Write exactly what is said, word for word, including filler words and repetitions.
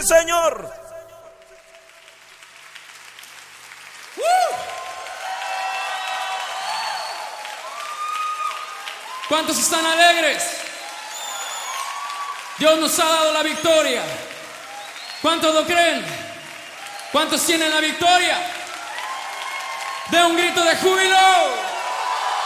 Señor. ¿Cuántos están alegres? Dios nos ha dado la victoria. ¿Cuántos lo creen? ¿Cuántos tienen la victoria? ¡De un grito de júbilo!